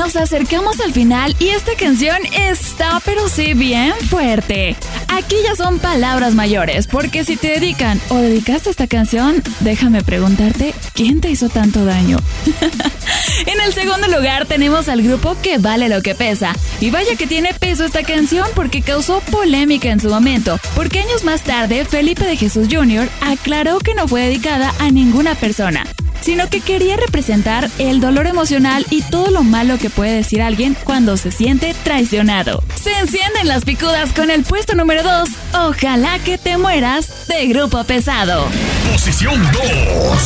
nos acercamos al final y esta canción está pero sí bien fuerte. Aquí ya son palabras mayores, porque si te dedican o dedicaste esta canción, déjame preguntarte, ¿quién te hizo tanto daño? En el segundo lugar tenemos al grupo Que Vale Lo Que Pesa. Y vaya que tiene peso esta canción porque causó polémica en su momento, porque años más tarde Felipe de Jesús Jr. aclaró que no fue dedicada a ninguna persona, sino que quería representar el dolor emocional y todo lo malo que puede decir alguien cuando se siente traicionado. Se encienden las picudas con el puesto número 2, Ojalá Que Te Mueras, de Grupo Pesado. Posición 2.